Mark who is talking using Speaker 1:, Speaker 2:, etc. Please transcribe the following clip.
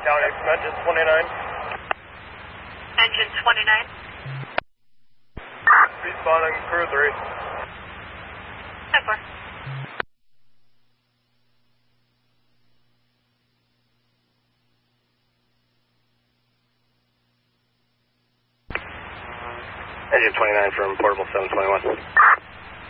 Speaker 1: County from engine 29.
Speaker 2: Engine 29.
Speaker 1: Responding crew 3.
Speaker 2: 10-4.
Speaker 1: Engine 29 from portable 721.